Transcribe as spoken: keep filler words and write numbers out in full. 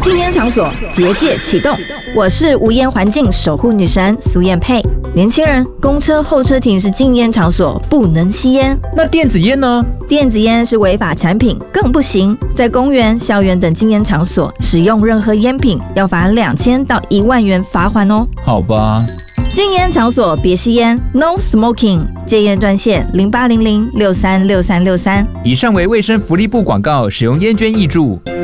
禁烟场所结界启动，我是无烟环境守护女神苏燕佩。年轻人，公车候车亭是禁烟场所，不能吸烟。 那电子烟呢？ 电子烟是违法产品，更不行。在公园、校园等禁烟场所使用任何烟品，要罚两千到一万元罚款哦。 好吧。 禁烟场所别吸烟 ，No Smoking。戒烟专线零八零零六三六三六三。 以上为卫生福利部广告，使用烟捐挹注。